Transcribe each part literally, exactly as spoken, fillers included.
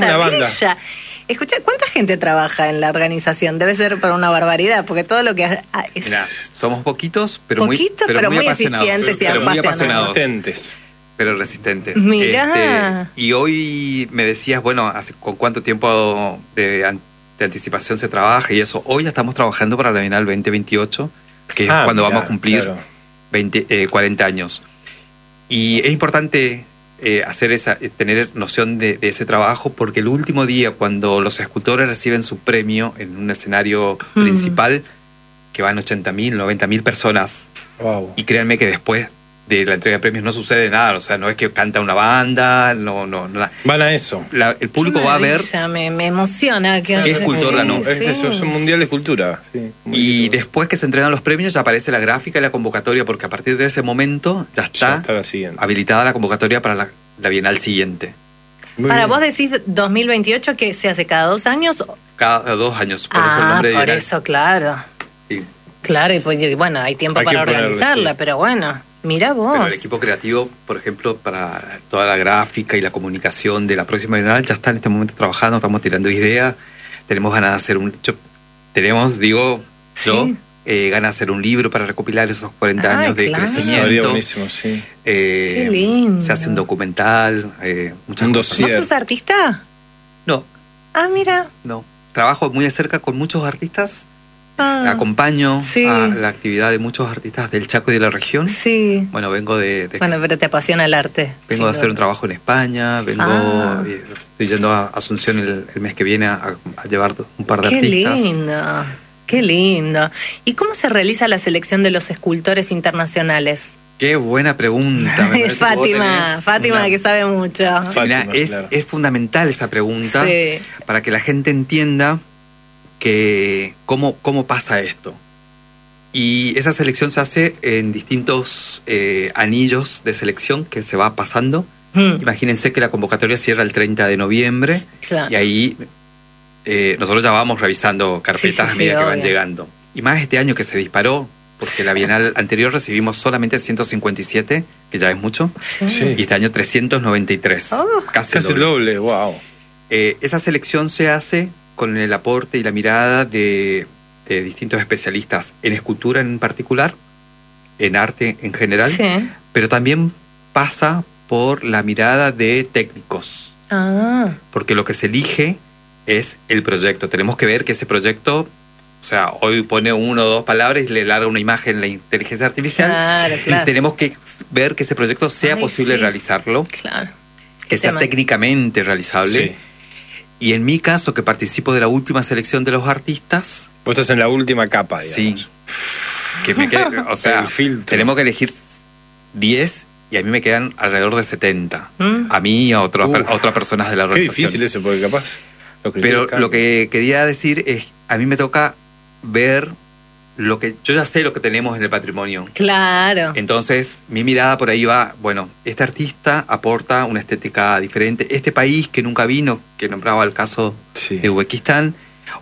una banda. Escucha, ¿cuánta gente trabaja en la organización? Debe ser para una barbaridad, porque todo lo que es... Mirá, somos poquitos, pero Poquito, muy, pero pero muy, muy apasionados. eficientes y pero muy apasionados. apasionados. Resistentes. Pero resistentes. Mirá. Este, y hoy me decías, bueno, hace, ¿con cuánto tiempo de, an- de anticipación se trabaja y eso? Hoy ya estamos trabajando para la Bienal veinte veintiocho, que es Ah, cuando mirá, vamos a cumplir claro. veinte, eh, cuarenta años. Y es importante eh, hacer esa, eh, tener noción de, de ese trabajo, porque el último día, cuando los escultores reciben su premio en un escenario Mm. principal, que van ochenta mil, noventa mil personas, Wow. y créanme que después de la entrega de premios no sucede nada, o sea, no es que canta una banda, no, no, no. Van a eso. La- el público Qué va a ver maravilla, Me, me emociona. Que ¿Qué escultor ganó? Es eso, es un mundial de escultura. Sí, muy y lindo. después que se entregan los premios ya aparece la gráfica y la convocatoria, porque a partir de ese momento ya Ya está, está la siguiente. habilitada la convocatoria para la, la Bienal siguiente. Muy Para bien. vos decís dos mil veintiocho, que se hace cada dos años. Cada dos años, por eso el Ah, nombre de por Bienal. eso, claro. Sí. Claro, y pues, y bueno, hay tiempo Hay que para ponerle, organizarla, sí. pero bueno, mira vos. Pero el equipo creativo, por ejemplo, para toda la gráfica y la comunicación de la próxima Bienal ya está en este momento trabajando, estamos tirando ideas, tenemos ganas de hacer un... yo- tenemos, digo, yo, Sí. eh, ganas de hacer un libro para recopilar esos cuarenta Ay, años de claro. Eso estaría crecimiento. buenísimo, sí. Eh, Qué lindo. Se hace un documental, eh, muchas Un cosas. ¿Vos dossier. sos artista? No, Ah, mira. no. Trabajo muy de cerca con muchos artistas, Ah, acompaño sí. a la actividad de muchos artistas del Chaco y de la región. sí. Bueno, vengo de, de Bueno, pero te apasiona el arte. Vengo sin a hacer un duda. trabajo en España, vengo, Ah. eh, estoy yendo a Asunción el, el mes que viene a, a llevar un par de Qué artistas. lindo, qué lindo. ¿Y cómo se realiza la selección de los escultores internacionales? Qué buena pregunta. me parece que vos Fátima, tenés Fátima una- que sabe mucho. Fátima, Mirá, es, claro. es fundamental esa pregunta Sí. para que la gente entienda que cómo, cómo pasa esto. Y esa selección se hace en distintos eh, anillos de selección que se va pasando. Mm, Imagínense que la convocatoria cierra el treinta de noviembre. claro. Y ahí eh, nosotros ya vamos revisando carpetas Sí, sí, a medida sí, que van obvio. llegando. Y más este año que se disparó, porque la Bienal anterior recibimos solamente ciento cincuenta y siete, que ya es mucho, Sí. Sí. y este año trescientos noventa y tres. Oh. casi, Casi el el doble. doble, wow. Eh, esa selección se hace con el aporte y la mirada de, de distintos especialistas en escultura en particular, en arte en general, Sí. pero también pasa por la mirada de técnicos. Ah, Porque lo que se elige es el proyecto. Tenemos que ver que ese proyecto, o sea, hoy pone uno o dos palabras y le larga una imagen la inteligencia artificial. claro, Y claro. tenemos que ver que ese proyecto sea Ay, posible sí. realizarlo, Claro. que sea tema. técnicamente realizable. Sí. Y en mi caso, que participo de la última selección de los artistas, Vos estás en la última capa, digamos. sí, que me quede- o sea, El filtro. tenemos que elegir diez y a mí me quedan alrededor de setenta. Mm. A mí y a, otros- Uf. a otras personas de la Qué organización. difícil eso, porque capaz. los Pero criterios lo cambian. que quería decir es, a mí me toca ver lo que, yo ya sé lo que tenemos en el patrimonio. Claro. Entonces, mi mirada por ahí va, bueno, este artista aporta una estética diferente. Este país que nunca vino, que nombraba el caso Sí. de Uzbekistán,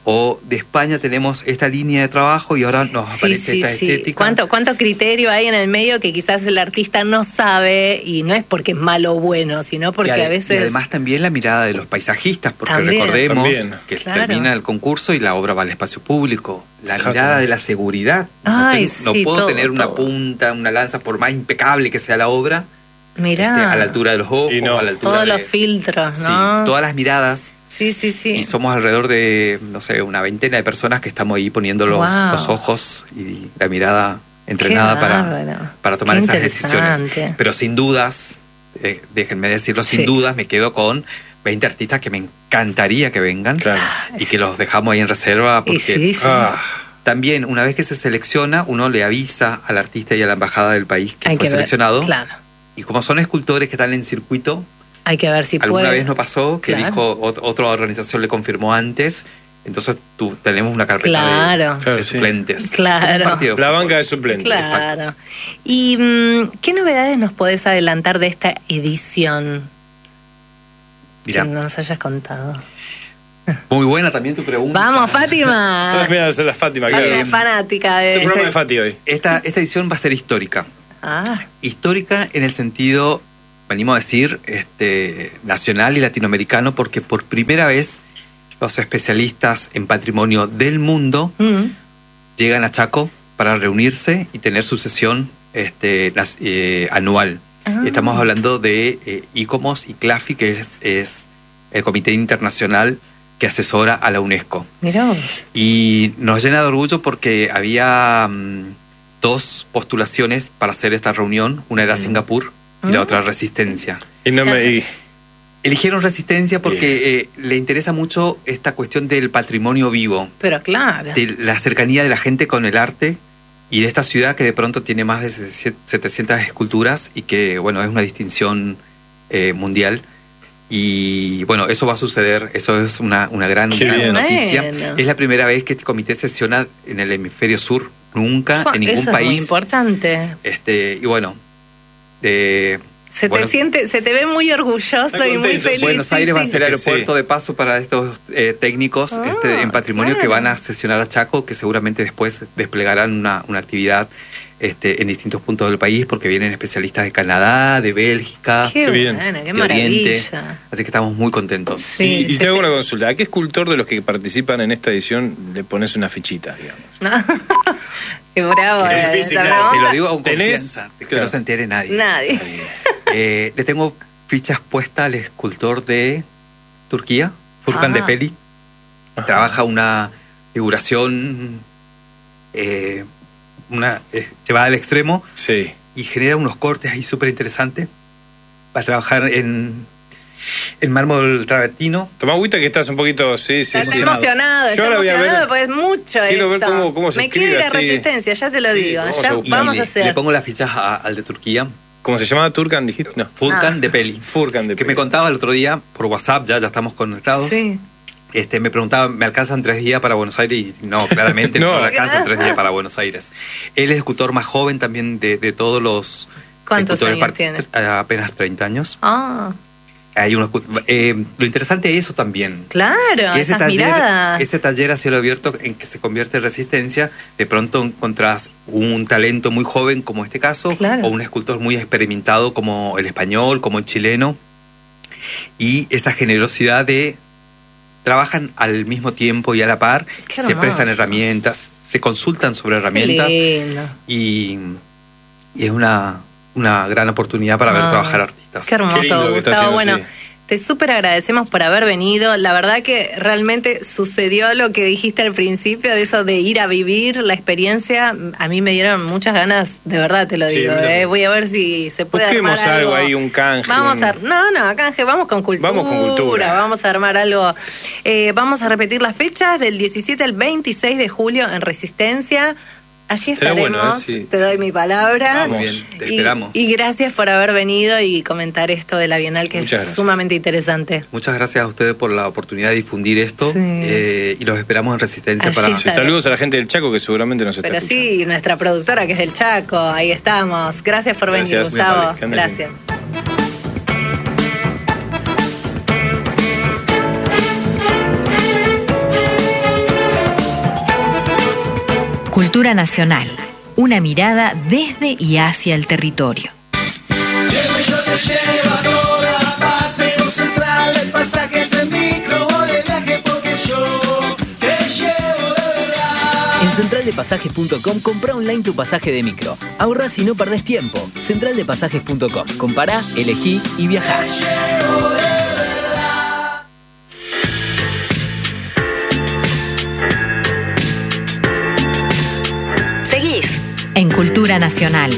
o de España tenemos esta línea de trabajo y ahora nos Sí, aparece sí, esta sí. estética. ¿Cuánto, ¿Cuánto criterio hay en el medio que quizás el artista no sabe? Y no es porque es malo o bueno, sino porque y, ade- a veces... y además también la mirada de los paisajistas, porque También. recordemos También. que Claro. termina el concurso y la obra va al espacio público. La Claro. mirada de la seguridad. Ay, no, ten- no sí, puedo todo, tener una todo. punta, una lanza, por más impecable que sea la obra, Mirá, este, a la altura de los ojos, Y no. a la altura todos de... los filtros, Sí, ¿no? todas las miradas. Sí, sí, sí. Y somos alrededor de, no sé, una veintena de personas que estamos ahí poniendo los, Wow. los ojos y la mirada Qué entrenada para, bárbaro. para tomar Qué esas decisiones. interesante. Pero sin dudas, eh, déjenme decirlo, sin Sí. dudas me quedo con veinte artistas que me encantaría que vengan Claro. y que los dejamos ahí en reserva Y porque sí, sí. Ah, también una vez que se selecciona uno le avisa al artista y a la embajada del país que Hay fue que ver, seleccionado claro. y como son escultores que están en circuito, Hay que ver si alguna puede. vez no pasó que Claro. dijo ot- otra organización le confirmó antes, entonces tú, tenemos una carpeta Claro. de, Claro, de sí. suplentes. Claro. Un partido de la fútbol. banca de suplentes. Claro. ¿Y mm, qué novedades nos podés adelantar de esta edición Mirá, que nos hayas contado? muy buena también tu pregunta. ¡Vamos, Ahora Fátima! viene a ser la Fátima, Fátima claro. es fanática Es el de... programa de Fati hoy. Esta, esta edición va a ser histórica. Ah, Histórica en el sentido venimos a decir, este, nacional y latinoamericano, porque por primera vez los especialistas en patrimonio del mundo mm. llegan a Chaco para reunirse y tener su sesión este, las, eh, anual. Ah. Estamos hablando de eh, ICOMOS y CLAFI, que es, es el Comité Internacional que asesora a la UNESCO. Mirá. Y nos llena de orgullo porque había um, dos postulaciones para hacer esta reunión. Una era mm. Singapur y mm. la otra Resistencia. Y no me... Y... Eligieron Resistencia porque eh, le interesa mucho esta cuestión del patrimonio vivo. Pero claro. De la cercanía de la gente con el arte y de esta ciudad que de pronto tiene más de setecientas esculturas y que, bueno, es una distinción eh, mundial. Y, bueno, eso va a suceder. Eso es una, una gran, gran noticia. Bueno. Es la primera vez que este comité sesiona en el hemisferio sur. Nunca, oh, en ningún eso país. Es muy importante. Este, y, bueno... Eh, Se bueno, te siente, se te ve muy orgulloso y muy feliz. Buenos Aires sí, va a ser sí. aeropuerto sí. de paso para estos eh, técnicos oh, este, en patrimonio claro. que van a sesionar a Chaco, que seguramente después desplegarán una, una actividad este, en distintos puntos del país, porque vienen especialistas de Canadá, de Bélgica, qué de buena, qué maravilla. Oriente. Así que estamos muy contentos. Sí, y y te hago una consulta. ¿A qué escultor de los que participan en esta edición le pones una fichita, digamos? No. Qué bravo. Es difícil, eh, claro. Te lo digo con ¿Tenés? confianza, que Claro. no se entere nadie. Nadie. Eh, le tengo fichas puestas al escultor de Turquía, Furkan Ah. Depeli. Ajá. Trabaja una figuración eh, una eh, llevada al extremo Sí. y genera unos cortes ahí súper interesantes. Va a trabajar en, en mármol travertino. Toma agüita que estás un poquito... Sí, sí, Está sí. emocionado, Yo está ahora voy a emocionado ver- porque es mucho Quiero esto. ver cómo- cómo se Me quiero ir escribe a así. Resistencia, ya te lo Sí, digo. vamos ya a vamos buscar. a le, hacer. le pongo las fichas a- al de Turquía, ¿Cómo se llama? ¿Turkan, dijiste? No. Furkan Ah. Depeli. Furkan de Que me contaba el otro día por WhatsApp, ya, ya estamos conectados. Sí. Este, me preguntaba, ¿me alcanzan tres días para Buenos Aires? Y no, claramente no, No. me alcanzan tres días para Buenos Aires. Él es el escultor más joven también de, de todos los ¿Cuántos escultores. años part- tiene? eh, Apenas treinta años. Ah, Hay unos, eh, lo interesante es eso también. claro, Que ese esas taller, miradas. ese taller a cielo abierto en que se convierte en Resistencia, de pronto encontrás un talento muy joven como este caso, Claro. o un escultor muy experimentado como el español, como el chileno, y esa generosidad de trabajan al mismo tiempo y a la par, Qué se hermoso. prestan herramientas, se consultan sobre Qué herramientas lindo. y, y es una, una gran oportunidad para ver Ah, trabajar artistas. Qué hermoso, Qué lindo que está Gustavo. haciendo, Bueno, sí. te súper agradecemos por haber venido. La verdad que realmente sucedió lo que dijiste al principio, de eso de ir a vivir la experiencia. A mí me dieron muchas ganas, de verdad te lo Sí, digo. a mí también. eh. Voy a ver si se puede Busquemos armar algo. algo ahí, un canje. Vamos un- a... No, no, canje, vamos con cultura. Vamos con cultura. Vamos a armar algo. Eh, vamos a repetir las fechas del diecisiete al veintiséis de julio en Resistencia. Allí Será estaremos, bueno, ¿eh? Sí. te doy mi palabra. Vamos. Muy bien, te Y- esperamos. Y, gracias por haber venido y comentar esto de la Bienal, que Muchas es gracias. sumamente interesante. Muchas gracias a ustedes por la oportunidad de difundir esto Sí. eh, y los esperamos en Resistencia Allí para... está. Sí, saludos a la gente del Chaco que seguramente nos está Pero escuchando. sí, nuestra productora que es del Chaco, ahí estamos. Gracias por venir, Gracias, muy Gustavo. amable. Que anden Gracias. Cultura Nacional. Una mirada desde y hacia el territorio. Siempre yo te llevo a toda parte, con Central de Pasajes en micro, voy de viaje porque yo te llevo de verdad. En central de pasajes punto com compra online tu pasaje de micro. Ahorrás y no perdés tiempo. central de pasajes punto com. Compará, elegí y viajá. Te llevo de verdad. Seguís en Cultura Nacional.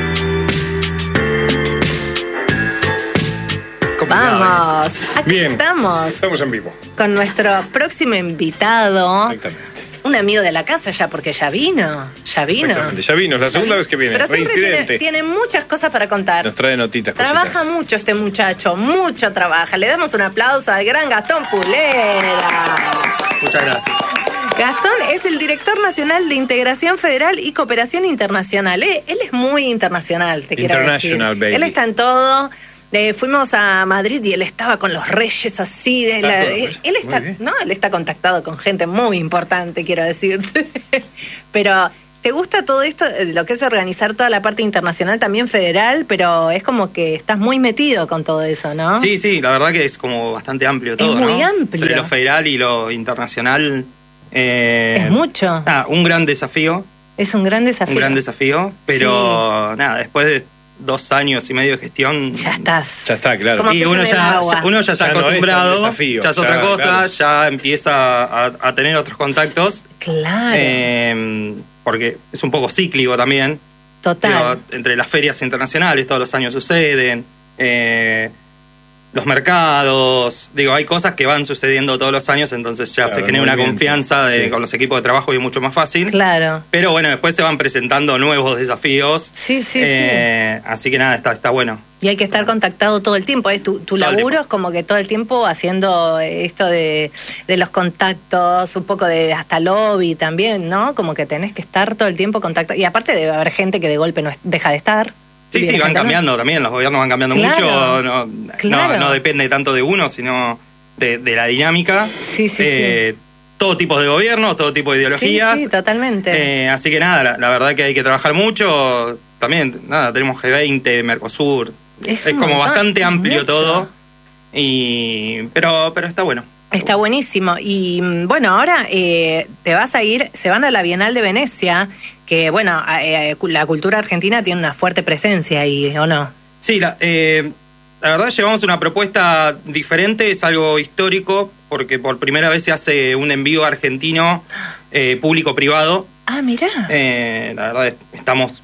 Vamos, aquí Bien. estamos Estamos en vivo. con nuestro próximo invitado, Exactamente. un amigo de la casa ya, porque ya vino, ya vino. Exactamente. Ya vino, es la segunda vez que viene. Pero siempre tiene, Reincidente. tiene muchas cosas para contar. Nos trae notitas, Trabaja cositas. mucho este muchacho, mucho trabaja. Le damos un aplauso al gran Gastón Pulera. Muchas gracias. Gastón es el director nacional de Integración Federal y Cooperación Internacional. Él, él es muy internacional, te quiero decir. International, baby. Él está en todo. Eh, fuimos a Madrid y él estaba con los reyes así. De Está la- con los él, reyes. él Muy está, bien. no, él está contactado con gente muy importante, quiero decirte. Pero ¿Te gusta todo esto, lo que es organizar toda la parte internacional, también federal, pero es como que estás muy metido con todo eso, ¿no? Sí, sí, la verdad que es como bastante amplio todo, Es muy ¿no? amplio. Entre lo federal y lo internacional. eh, Es mucho. Nada, un gran desafío, Es un gran desafío. un gran desafío, pero nada, después de dos años y medio de gestión... Ya estás. Ya está, claro. Como Y pez uno en el ya, agua. ya- uno ya está Ya no es tan acostumbrado, desafío, ya es ya, otra cosa, claro. ya empieza a, a tener otros contactos, Claro. eh, porque es un poco cíclico también. Total. Digo, entre las ferias internacionales todos los años suceden, eh, los mercados, digo, hay cosas que van sucediendo todos los años, entonces ya Claro, se el genera una movimiento, confianza de, sí. con los equipos de trabajo y es mucho más fácil. Claro. Pero bueno, después se van presentando nuevos desafíos. Sí, sí, eh, Así que nada, está, está bueno. Y hay que estar contactado todo el tiempo. ¿eh? Tu, tu Todo el laburo tiempo. es como que todo el tiempo haciendo esto de, de los contactos, un poco de hasta lobby también, ¿no? Como que tenés que estar todo el tiempo contactado. Y aparte debe haber gente que de golpe no es- deja de estar. Sí, Y sí, de van gente no. cambiando también, los gobiernos van cambiando Claro, mucho, no, claro. no, no depende tanto de uno, sino de, de la dinámica. Sí, sí, Eh, Todo tipo de gobiernos, todo tipo de ideologías. Sí, sí, totalmente. Eh, así que nada, la, la verdad que hay que trabajar mucho. También, nada, tenemos G veinte, Mercosur. Es Es, un como montón, bastante es amplio mucho. todo. Y pero pero está bueno. Está buenísimo. Y mm, bueno, ahora eh, te vas a ir, se van a la Bienal de Venecia, que bueno, eh, la cultura argentina tiene una fuerte presencia ahí, ¿o no? Sí, la, eh, la verdad llevamos una propuesta diferente, es algo histórico, porque por primera vez se hace un envío argentino eh, público-privado. Ah, mirá. Eh, la verdad estamos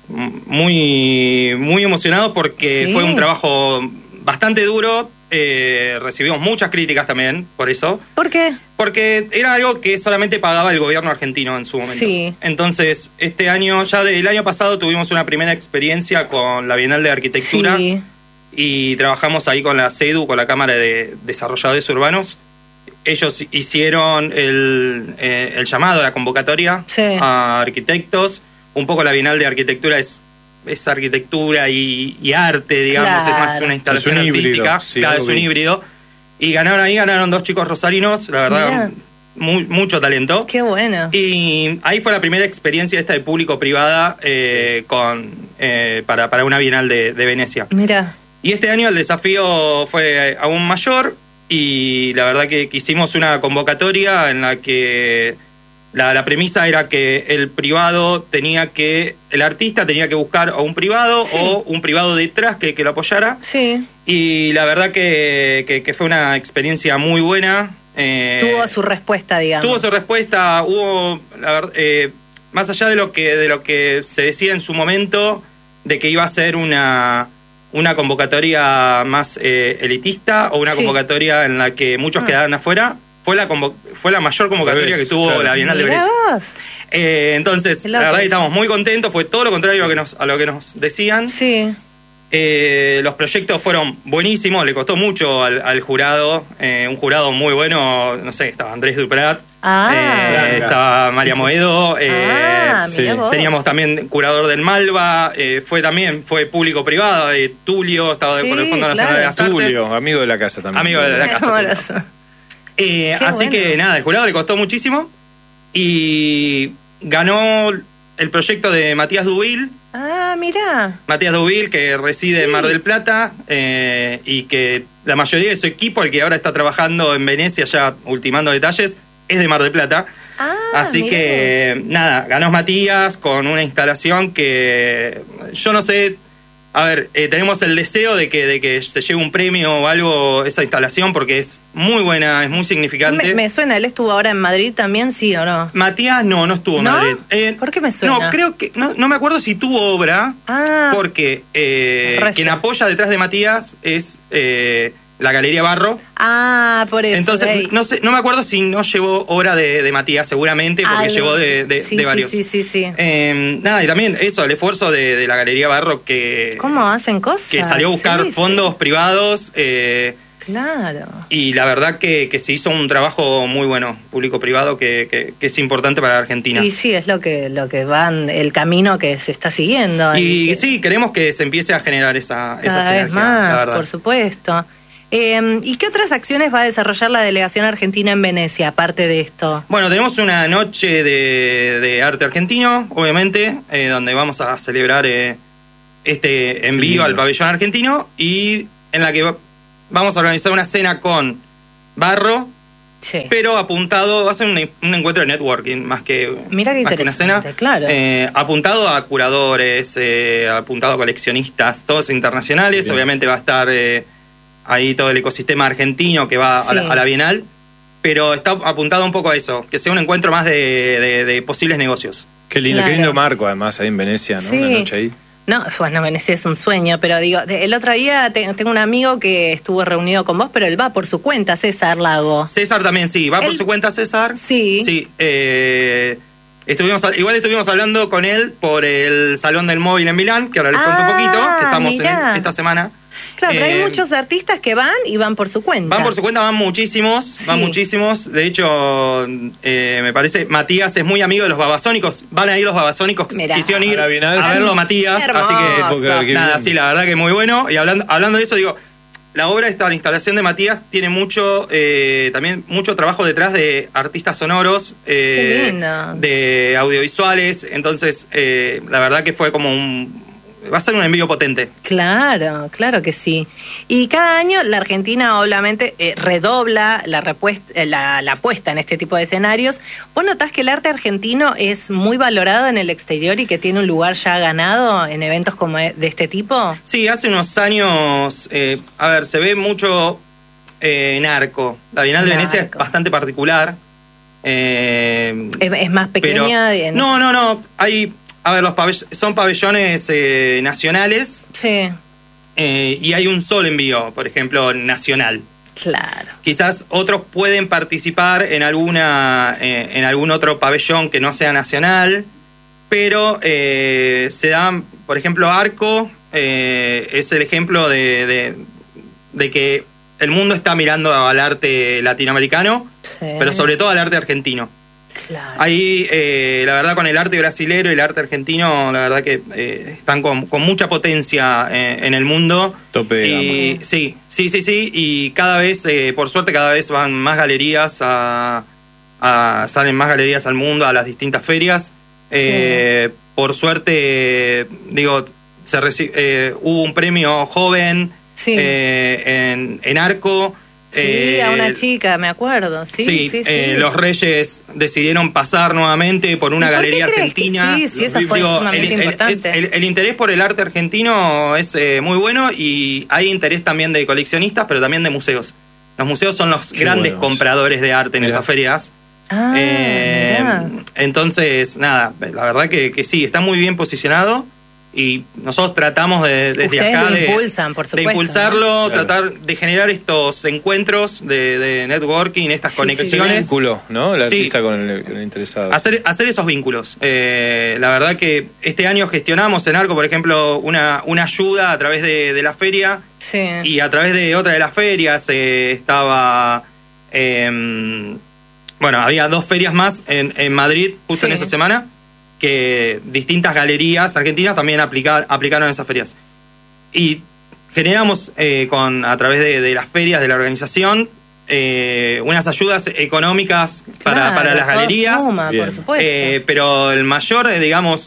muy, muy emocionados porque Sí. fue un trabajo bastante duro. Eh, recibimos muchas críticas también por eso. ¿Por qué? Porque era algo que solamente pagaba el gobierno argentino en su momento. Sí. Entonces, este año, ya del año pasado, tuvimos una primera experiencia con la Bienal de Arquitectura. Sí. Y trabajamos ahí con la CEDU, con la Cámara de Desarrolladores Urbanos. Ellos hicieron el, eh, el llamado, la convocatoria Sí. a arquitectos. Un poco la Bienal de Arquitectura es, es arquitectura y, y arte, digamos, Claro. es más una instalación Es un híbrido, artística. sí, Claro, algo es un bien. híbrido. Y ganaron ahí, ganaron dos chicos rosarinos, la verdad, Mirá. mu- mucho talento. Qué bueno. Y ahí fue la primera experiencia esta de público-privada eh, con eh, para, para una Bienal de, de Venecia. Mira. Y este año el desafío fue aún mayor y la verdad que hicimos una convocatoria en la que la, la premisa era que el privado tenía que, el artista tenía que buscar a un privado Sí. o un privado detrás que, que lo apoyara. Sí. Y la verdad que, que, que fue una experiencia muy buena. eh, Tuvo su respuesta, digamos. Tuvo su respuesta, hubo, la verdad, eh, más allá de lo que de lo que se decía en su momento, de que iba a ser una, una convocatoria más eh, elitista o una Sí. convocatoria en la que muchos Ah. quedaran afuera, fue la convo- fue la mayor convocatoria Al revés, que tuvo claro. la Bienal de Mirá Venecia. vos. Eh, entonces, Qué la loco verdad que eso. estamos muy contentos, fue todo lo contrario a lo que nos, a lo que nos decían. Sí. Eh, los proyectos fueron buenísimos, le costó mucho al, al jurado, eh, un jurado muy bueno, no sé, estaba Andrés Duprat, Ah. eh, Claro. estaba María Moedo, eh, Ah, sí. mirá vos. teníamos también curador del Malva, eh, fue también, fue público-privado, eh, Tulio, estaba Sí, por el Fondo claro. Nacional de las Artes. Tulio, amigo de la casa también. Amigo de la casa. Amoroso. Eh, Qué así bueno. que nada, el jurado le costó muchísimo y ganó el proyecto de Matías Dubil. Ah, mirá. Matías Dubil, que reside Sí. en Mar del Plata eh, y que la mayoría de su equipo, el que ahora está trabajando en Venecia, ya ultimando detalles, es de Mar del Plata. Ah, Así mirá que, nada, ganó Matías con una instalación que yo no sé. A ver, eh, tenemos el deseo de que, de que se lleve un premio o algo esa instalación porque es muy buena, es muy vos. significante. Me, me suena, él estuvo ahora en Madrid también, ¿sí o no? Matías no, no estuvo en ¿No? Madrid. Eh, ¿Por qué me suena? No, creo que. No, no me acuerdo si tuvo obra. Ah. Porque eh, Recio. quien apoya detrás de Matías es eh, la Galería Barro. Ah, por eso. Entonces, ey. no sé, no me acuerdo si no llevó obra de, de Matías, seguramente, porque Algo, llevó de, de- sí, de sí, varios. Sí, sí, sí. Eh, nada, y también eso, el esfuerzo de, de la Galería Barro que, ¿Cómo hacen cosas? que salió a buscar Sí, sí. fondos privados. eh, Claro. y la verdad que, que se hizo un trabajo muy bueno, público-privado, que, que, que es importante para la Argentina. Y sí, es lo que lo que van, el camino que se está siguiendo. Y que sí, queremos que se empiece a generar esa, esa cada vez sinergia, la más, verdad. por supuesto. Eh, ¿Y qué otras acciones va a desarrollar la delegación argentina en Venecia, aparte de esto? Bueno, tenemos una noche de, de arte argentino, obviamente, eh, donde vamos a celebrar eh, este envío al pabellón argentino y en la que va, vamos a organizar una cena con Barro, Sí. pero apuntado, va a ser un, un encuentro de networking más que, Mira qué más que una interesante, cena. claro. Eh, apuntado a curadores, eh, apuntado a coleccionistas, todos internacionales. Bien. Obviamente va a estar eh, ahí todo el ecosistema argentino que va Sí. a, la, a la Bienal, pero está apuntado un poco a eso, que sea un encuentro más de, de, de posibles negocios. Qué lindo, Claro. qué lindo marco, además, ahí en Venecia, ¿no? Sí. Una noche ahí. No, bueno, Venecia es un sueño, pero digo, de- el otro día te- tengo un amigo que estuvo reunido con vos, pero él va por su cuenta, César Lago. César también, sí, va por Él- su cuenta César. Sí. Sí, eh, estuvimos, igual estuvimos hablando con él por el Salón del Móvil en Milán, que ahora les cuento un Ah, poquito, que estamos en mirá. esta semana. Claro, pero hay Eh, muchos artistas que van y van por su cuenta. Van por su cuenta, van muchísimos, van Sí. muchísimos. De hecho, eh, me parece, Matías es muy amigo de los babasónicos. Van a ir los babasónicos, Mirá. quisieron ir A la Bienal. a verlo Matías. Hermoso. Así que, Puedo creer, qué nada, bien. sí, la verdad que muy bueno. Y hablando, hablando de eso, digo, la obra esta, la instalación de Matías, tiene mucho, eh, también mucho trabajo detrás de artistas sonoros, eh, Qué lindo. de audiovisuales. Entonces, eh, la verdad que fue como un... Va a ser un envío potente. Claro, claro que sí. Y cada año la Argentina obviamente eh, redobla la, repuest- eh, la, la apuesta en este tipo de escenarios. ¿Vos notás que el arte argentino es muy valorado en el exterior y que tiene un lugar ya ganado en eventos como e- de este tipo? Sí, hace unos años, eh, a ver, se ve mucho eh, en Arco. La Bienal de En Venecia Arco. es bastante particular. Eh, ¿Es, es más pero- pequeña? en- No, no, no. Hay, a ver, los pabell- son pabellones eh, nacionales Sí, eh, y hay un solo envío, por ejemplo, nacional. claro. Quizás otros pueden participar en alguna eh, en algún otro pabellón que no sea nacional, pero eh, se dan, por ejemplo, Arco eh, es el ejemplo de, de, de que el mundo está mirando al arte latinoamericano, Sí, pero sobre todo al arte argentino. claro. Ahí, eh, la verdad, con el arte brasilero y el arte argentino, la verdad que eh, están con, con mucha potencia eh, en el mundo. Tope de Y gama. sí, sí, sí, sí. Y cada vez, eh, por suerte, cada vez van más galerías a, a- salen más galerías al mundo, a las distintas ferias. Eh, por suerte, digo, se reci- eh, hubo un premio joven Sí. eh, en, en Arco. Sí, eh, a una chica, me acuerdo. Sí, sí, sí. eh, los Reyes decidieron pasar nuevamente por una ¿Y por qué galería crees que argentina. sí? Sí, eso fue sumamente el, el- importante. es- el- el interés por el arte argentino es eh, muy bueno y hay interés también de coleccionistas, pero también de museos. Los museos son los Qué grandes buenos. compradores de arte en Mirá. esas ferias. Ah, Eh, mirá. entonces, nada, la verdad que, que sí, está muy bien posicionado y nosotros tratamos de, desde Ustedes acá lo de, impulsan, por de supuesto, impulsarlo, ¿no? Claro. tratar de generar estos encuentros de, de networking, estas Sí, conexiones. Vínculo, ¿no? El Sí. artista con el, con el interesado. Hacer, hacer esos vínculos. Eh, la verdad que este año gestionamos en Arco, por ejemplo, una, una ayuda a través de, de la feria Sí. y a través de otra de las ferias eh, estaba... eh, bueno, había dos ferias más en, en Madrid justo Sí. en esa semana que distintas galerías argentinas también aplicar, aplicaron esas ferias. Y generamos eh, con a través de, de las ferias de la organización eh, unas ayudas económicas para, Claro, para las todo galerías. suma, Bien. por supuesto. Eh, pero el mayor, eh, digamos,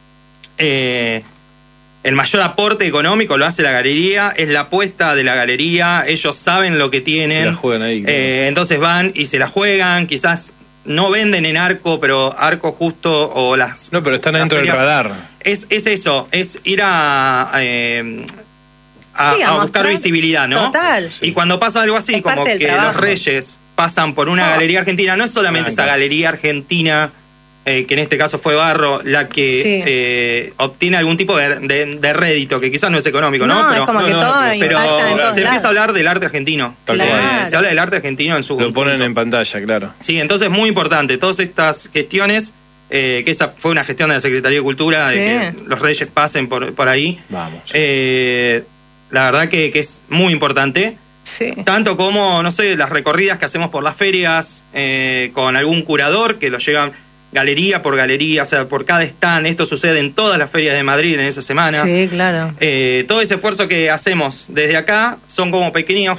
eh, el mayor aporte económico lo hace la galería, es la apuesta de la galería, ellos saben lo que tienen. Se la juegan ahí, claro. Eh, entonces van y se la juegan, quizás no venden en Arco, pero Arco justo o las... No, pero están las dentro del ferias- radar. Es, es eso, es ir a... eh, a, Sí, a a buscar mostrar- visibilidad, ¿no? Total. Y cuando pasa algo así, Es como parte del que trabajo. los Reyes pasan por una Ah. galería argentina, no es solamente esa Blanca. galería argentina, eh, que en este caso fue Barro, la que Sí. eh, obtiene algún tipo de, de- de rédito, que quizás no es económico, ¿no? No, pero es como no, que no, todo pero- pero impacta en todos se empieza lados. a hablar del arte argentino. Tal Claro. cual. Eh, se habla del arte argentino en su Lo ponen conjunto. en pantalla, claro. Sí, entonces muy importante, todas estas gestiones, eh, que esa fue una gestión de la Secretaría de Cultura, Sí. de que los Reyes pasen por, por ahí. Vamos. Eh, la verdad que, que es muy importante. Sí. Tanto como, no sé, las recorridas que hacemos por las ferias, eh, con algún curador que lo llevan galería por galería, o sea, por cada stand. Esto sucede en todas las ferias de Madrid en esa semana. Sí, claro. Eh, todo ese esfuerzo que hacemos desde acá son como pequeños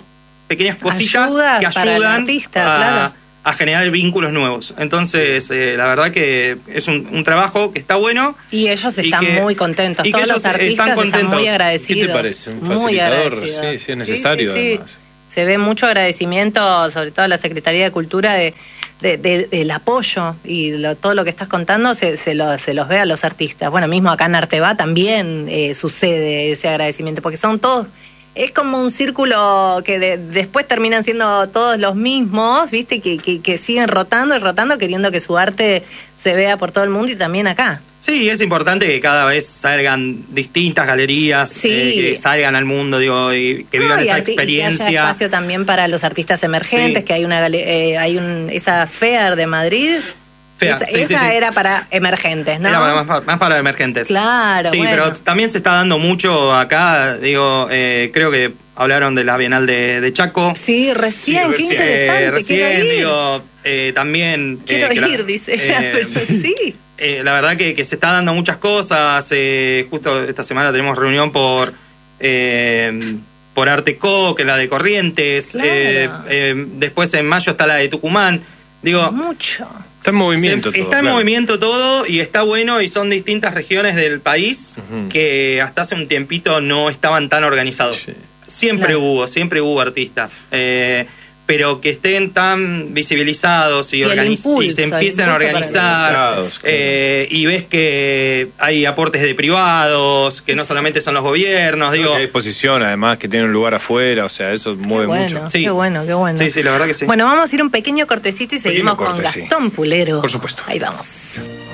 pequeñas cositas Ayudas que para el ayudan artista, a, claro. a generar vínculos nuevos. Entonces, eh, la verdad que es un, un trabajo que está bueno. Y ellos Y están que- muy contentos. y que Todos ellos los artistas están están, contentos. muy ¿Qué te agradecidos. ¿Qué te parece? Un Muy facilitador, agradecidos. sí, sí, es necesario, Sí, sí, sí. además. Se ve mucho agradecimiento, sobre todo a la Secretaría de Cultura, de, de- de- del apoyo y lo- todo lo que estás contando se, se, lo- se los ve a los artistas. Bueno, mismo acá en Arteba también eh, sucede ese agradecimiento, porque son todos... Es como un círculo que de- después terminan siendo todos los mismos, ¿viste? Que, que, que siguen rotando y rotando, queriendo que su arte se vea por todo el mundo y también acá. Sí, es importante que cada vez salgan distintas galerías, Sí. eh, que salgan al mundo, digo, y que vivan No, y esa arti- y que haya experiencia. espacio también para los artistas emergentes, Sí. que hay una gale- eh, hay un esa FEAR de Madrid. FEAR, esa sí, sí, esa sí. era para emergentes, ¿no? Era para- más, más para emergentes. Claro, Sí, bueno. pero también se está dando mucho acá, digo, eh, creo que hablaron de la Bienal de, de Chaco. Sí, recién, Sí, qué recién, interesante, Eh, recién, quiero ir. digo, eh, también... quiero eh, que la- ir, dice ella, eh, pero sí. eh, la verdad que, que se está dando muchas cosas. eh, justo esta semana tenemos reunión por eh, por Arteco, que es la de Corrientes. Claro. eh, eh, después en mayo está la de Tucumán. Digo, Mucho. Está en movimiento se- todo. está en claro. movimiento todo y está bueno, y son distintas regiones del país Ujú. que hasta hace un tiempito no estaban tan organizados. Sí. Siempre Claro. hubo, siempre hubo artistas. eh, pero que estén tan visibilizados y, Y el organiz- impulso, y se el empiecen a impulso para organizar, Organizados, claro. eh, y ves que hay aportes de privados, que no solamente son los gobiernos, Creo digo, que hay exposición, además, que tiene un lugar afuera, o sea, eso Qué mueve bueno, mucho. Sí. qué bueno, qué bueno. sí, sí, la verdad que sí. Bueno, vamos a ir un pequeño cortecito y seguimos corte, con sí. Gastón Pulero. Por supuesto. Ahí vamos.